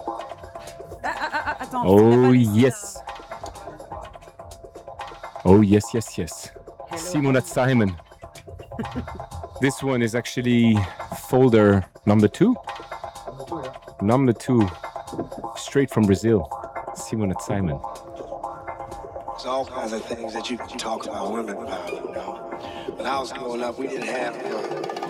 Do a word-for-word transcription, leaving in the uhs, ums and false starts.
Ah, ah, ah, attends, oh yes. Oh yes, yes, yes. Hello. Simon at Simon. This one is actually folder number two. Number two, yeah. Number two, straight from Brazil. Simon at Simon. There's all kinds of things that you can talk about women about, you know. When I was growing up, we didn't have, you know,